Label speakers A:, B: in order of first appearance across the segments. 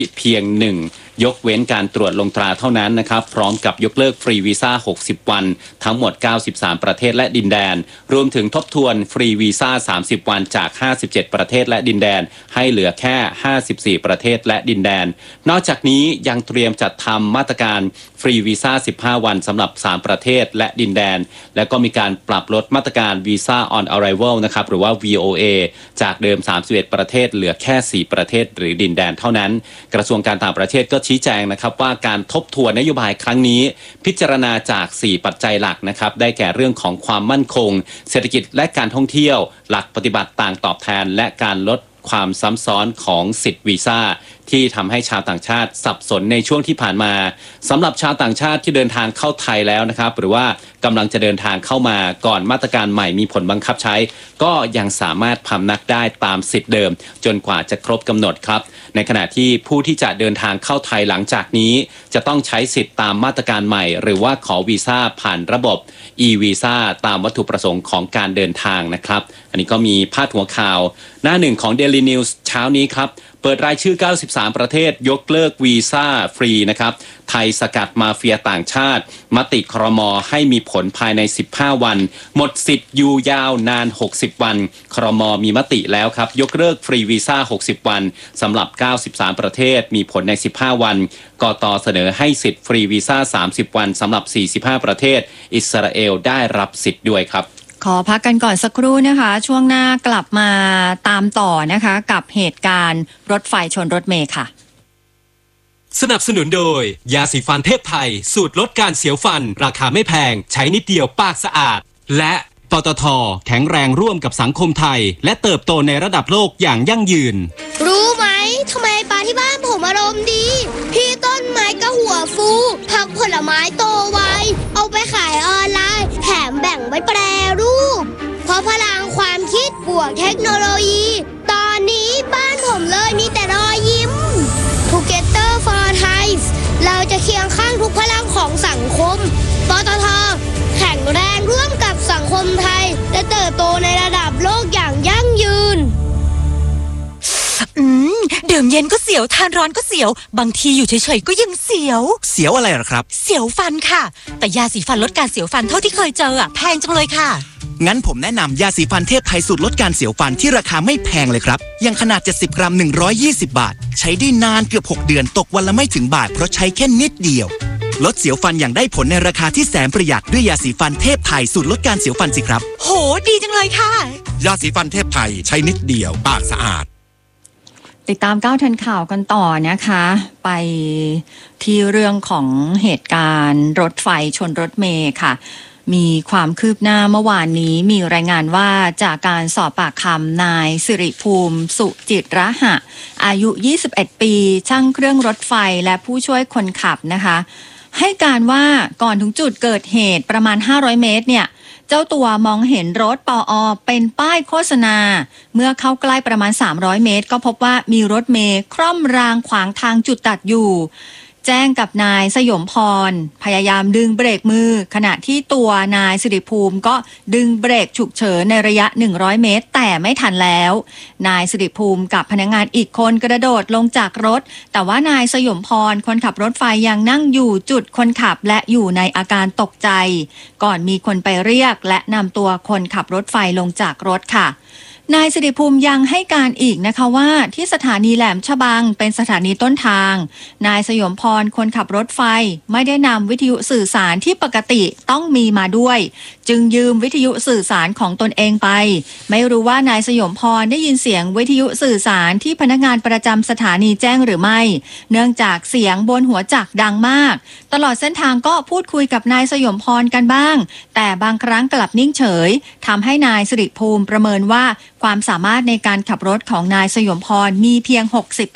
A: เพียง1ยกเว้นการตรวจลงตราเท่านั้นนะครับพร้อมกับยกเลิกฟรีวีซ่า60วันทั้งหมด93ประเทศและดินแดนรวมถึงทบทวนฟรีวีซ่า30วันจาก57ประเทศและดินแดนให้เหลือแค่54ประเทศและดินแดนนอกจากนี้ยังเตรียมจัดทำมาตรการฟรีวีซ่า15วันสำหรับ3ประเทศและดินแดนและก็มีการปรับลดมาตรการวีซ่า on arrival นะครับหรือว่า VOA จากเดิม31ประเทศเหลือแค่4ประเทศหรือดินแดนเท่านั้นกระทรวงการต่างประเทศก็ชี้แจงนะครับว่าการทบทวนนโยบายครั้งนี้พิจารณาจาก4ปัจจัยหลักนะครับได้แก่เรื่องของความมั่นคงเศรษฐกิจและการท่องเที่ยวหลักปฏิบัติต่างตอบแทนและการลดความซ้ำซ้อนของสิทธิวีซ่าที่ทำให้ชาวต่างชาติสับสนในช่วงที่ผ่านมาสำหรับชาวต่างชาติที่เดินทางเข้าไทยแล้วนะครับหรือว่ากำลังจะเดินทางเข้ามาก่อนมาตรการใหม่มีผลบังคับใช้ก็ยังสามารถพำนักได้ตามสิทธิ์เดิมจนกว่าจะครบกำหนดครับในขณะที่ผู้ที่จะเดินทางเข้าไทยหลังจากนี้จะต้องใช้สิทธิ์ตามมาตรการใหม่หรือว่าขอวีซ่าผ่านระบบ e-visa ตามวัตถุประสงค์ของการเดินทางนะครับอันนี้ก็มีพาดหัวข่าวหน้าหนึ่งของ Daily News เช้านี้ครับเปิดรายชื่อ93ประเทศยกเลิกวีซ่าฟรีนะครับไทยสกัดมาเฟียต่างชาติมติครม.ให้มีผลภายใน15วันหมดสิทธิ์อยู่ยาวนาน60วันครม.มีมติแล้วครับยกเลิกฟรีวีซ่า60วันสำหรับ93ประเทศมีผลใน15วันกต.เสนอให้สิทธิ์ฟรีวีซ่า30วันสำหรับ45ประเทศอิสราเอลได้รับสิทธิ์ด้วยครับ
B: ขอพักกันก่อนสักครู่นะคะช่วงหน้ากลับมาตามต่อนะคะกับเหตุการณ์รถไฟชนรถเมล์ค่ะ
C: สนับสนุนโดยยาสีฟันเทพไทยสูตรลดการเสียวฟันราคาไม่แพงใช้นิดเดียวปากสะอาดและปตท.แข็งแรงร่วมกับสังคมไทยและเติบโตในระดับโลกอย่างยั่งยืน
D: รู้ไหมทำไมปลาที่บ้านผมอารมณ์ดีพี่ต้นไม้ก็หัวฟูผักผลไม้โตไวเอาไปขายออนไลน์แถมแบ่งไว้แปรรูปเพราะพลังความคิดบวกเทคโนโลยีตอนนี้บ้านผมเลยมีแต่รอยยิ้ม Together for Thai เราจะเคียงข้างทุกพลังของสังคมปตท.แข็งแรงร่วมกับสังคมไทยและเติบโตในระดับโลกอย่างยั่งยืน
E: ดื่มเย็นก็เสียวทานร้อนก็เสียวบางทีอยู่เฉยๆก็ยังเสียว
F: อะไรหรอครับ
E: เสียวฟันค่ะแต่ยาสีฟันลดการเสียวฟันเท่าที่เคยเจอแพงจังเลยค่ะ
F: งั้นผมแนะนำยาสีฟันเทพไทยสูตรลดการเสียวฟันที่ราคาไม่แพงเลยครับอย่างขนาด70กรัม120บาทใช้ได้นานเกือบ6เดือนตกวันละไม่ถึงบาทเพราะใช้แค่นิดเดียวลดเสียวฟันอย่างได้ผลในราคาที่แสนประหยัดด้วยยาสีฟันเทพไทยสูตรลดการเสียวฟันสิครับ
E: โหดีจังเลยค่ะ
G: ยาสีฟันเทพไทยใช้นิดเดียวปากสะอาด
B: ติดตาม9ทันข่าวกันต่อนะคะไปที่เรื่องของเหตุการณ์รถไฟชนรถเมล์ค่ะมีความคืบหน้าเมื่อวานนี้มีรายงานว่าจากการสอบปากคำนายสิริภูมิสุจิตระหะอายุ21ปีช่างเครื่องรถไฟและผู้ช่วยคนขับนะคะให้การว่าก่อนถึงจุดเกิดเหตุประมาณ500เมตรเนี่ยเจ้าตัวมองเห็นรถปอ.เป็นป้ายโฆษณาเมื่อเข้าใกล้ประมาณ300เมตรก็พบว่ามีรถเมล์คร่อมรางขวางทางจุดตัดอยู่แจ้งกับนายสยมพรพยายามดึงเบรกมือขณะที่ตัวนายสิริภูมิก็ดึงเบรกฉุกเฉินในระยะ100เมตรแต่ไม่ทันแล้วนายสิริภูมิกับพนักงานอีกคนกระโดดลงจากรถแต่ว่านายสยมพรคนขับรถไฟยังนั่งอยู่จุดคนขับและอยู่ในอาการตกใจก่อนมีคนไปเรียกและนำตัวคนขับรถไฟลงจากรถค่ะนายสิริภูมิยังให้การอีกนะคะว่าที่สถานีแหลมฉบังเป็นสถานีต้นทางนายสยมพรคนขับรถไฟไม่ได้นำวิทยุสื่อสารที่ปกติต้องมีมาด้วยจึงยืมวิทยุสื่อสารของตนเองไปไม่รู้ว่านายสยมพรได้ยินเสียงวิทยุสื่อสารที่พนักงานประจำสถานีแจ้งหรือไม่เนื่องจากเสียงบนหัวจักรดังมากตลอดเส้นทางก็พูดคุยกับนายสยมพรกันบ้างแต่บางครั้งกลับนิ่งเฉยทำให้นายสิริภูมิประเมินว่าความสามารถในการขับรถของนายสยมพรมีเพียง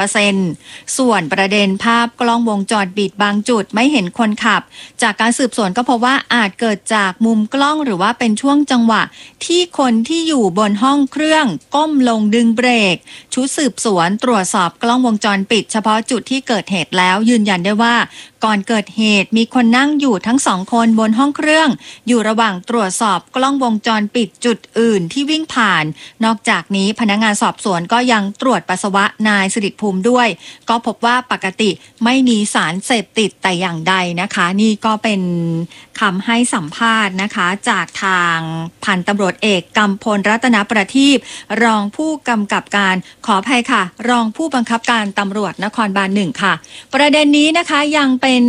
B: 60% ส่วนประเด็นภาพกล้องวงจรปิดบางจุดไม่เห็นคนขับจากการสืบสวนก็พบว่าอาจเกิดจากมุมกล้องหรือว่าเป็นช่วงจังหวะที่คนที่อยู่บนห้องเครื่องก้มลงดึงเบรกชุดสืบสวนตรวจสอบกล้องวงจรปิดเฉพาะจุดที่เกิดเหตุแล้วยืนยันได้ว่าก่อนเกิดเหตุมีคนนั่งอยู่ทั้ง2 คนบนห้องเครื่องอยู่ระหว่างตรวจสอบกล้องวงจรปิดจุดอื่นที่วิ่งผ่านนอกจากนี้พนักงานสอบสวนก็ยังตรวจปัสสาวะนายสิริภูมิด้วยก็พบว่าปกติไม่มีสารเสพติดแต่อย่างใดนะคะนี่ก็เป็นคำให้สัมภาษณ์นะคะจากทางพันตำรวจเอกกำพลรัตนประทีปรองผู้กำกับการขออภัยค่ะรองผู้บังคับการตำรวจนครบาล 1ค่ะประเด็นนี้นะคะยังเป็น